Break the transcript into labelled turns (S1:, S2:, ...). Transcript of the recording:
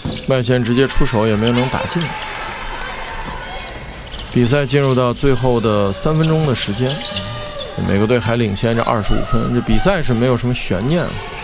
S1: 外线直接出手也没有能打进。比赛进入到最后的3分钟的时间，每个队还领先着25分，这比赛是没有什么悬念了。